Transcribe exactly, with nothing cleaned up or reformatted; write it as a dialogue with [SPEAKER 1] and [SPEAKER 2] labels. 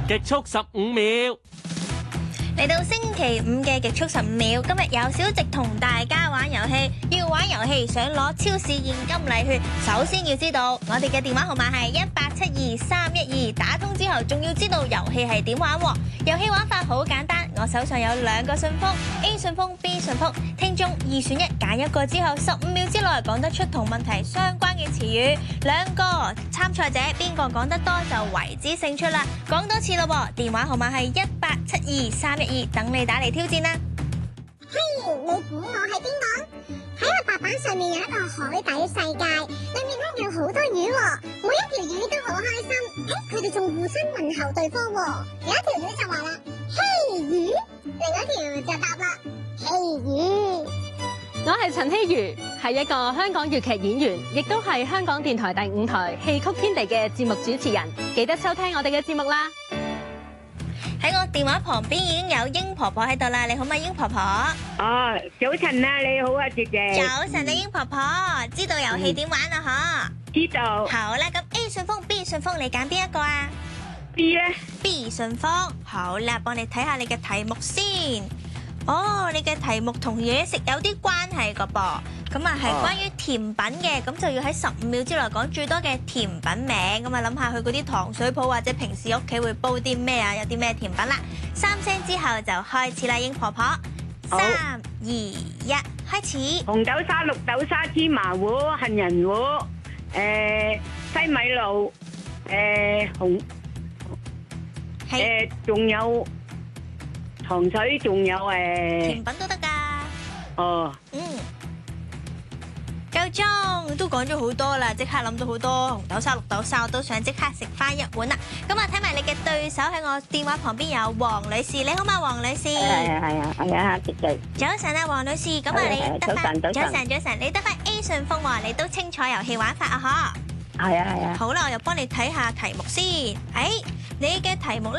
[SPEAKER 1] 極速十五秒。
[SPEAKER 2] 嚟到星期五嘅極速十五秒，今日有小直同大家玩遊戲。要玩遊戲想攞超市現金禮券，首先要知道我哋嘅電話號碼係一八七二三一二，打通之後仲要知道遊戲係點玩喎。遊戲玩法好簡單，我手上有兩個信封 A 信封 B 信封，聽眾二選一揀一個之後，十五秒之內講得出同問題相關嘅詞語，兩個參賽者邊個講得多就為之勝出啦。講多次咯喎，電話號碼係一八七二三一二，等你打嚟挑戰啦。
[SPEAKER 3] 嘿，你估我係邊個？喺個白板上面有一個海底世界，裏面咧有好多魚喎，每一條魚都好開心。誒，佢哋仲互相問候對方喎。有一條魚就話啦：嘿魚，另一條就答啦：嘿魚。
[SPEAKER 4] 我係陳希瑜，係一個香港粵劇演員，亦都係香港電台第五台戲曲天地嘅節目主持人。記得收聽我哋嘅節目啦。
[SPEAKER 2] 喺我電話旁邊已經有英婆婆喺度啦，你好嗎，英婆婆？
[SPEAKER 5] 哦，早晨啊，你好啊，姐姐。
[SPEAKER 2] 早晨啊，英婆婆，知道遊戲點玩啊？嗬？
[SPEAKER 5] 知道。
[SPEAKER 2] 好啦，咁 A 信封、B 信封，你揀邊一個啊
[SPEAKER 5] B 咧
[SPEAKER 2] ？B 信封。好啦，幫你睇下你嘅題目先。哦，你嘅題目同嘢食有啲關係噶噃，咁啊係關於甜品嘅，咁就要喺十五秒之內講最多嘅甜品名，咁啊諗下佢嗰啲糖水鋪或者平時屋企會煲啲咩啊，有啲咩甜品啦。三聲之後就開始啦，英婆婆。三二一，開始。
[SPEAKER 5] 紅豆沙、綠豆沙、芝麻糊、杏仁糊，誒西米露，誒紅，誒仲有。糖水仲有誒，
[SPEAKER 2] 甜品都得噶。
[SPEAKER 5] 哦，
[SPEAKER 2] 嗯，夠鐘都講咗好多啦，即刻諗到好多紅豆沙、綠豆沙，我都想即刻食翻一碗啦。咁啊，睇埋你嘅對手喺我電話旁邊有黃女士，你好嘛，黃女士？
[SPEAKER 5] 係啊係啊係啊，姐姐。
[SPEAKER 2] 早晨啊，黃女士，咁啊你得翻早晨早晨，你得翻 A 順風喎，你都清楚遊戲玩法啊？嗬。
[SPEAKER 5] 係啊係啊。
[SPEAKER 2] 好啦，我又幫你睇下題目先。誒，你嘅題目咧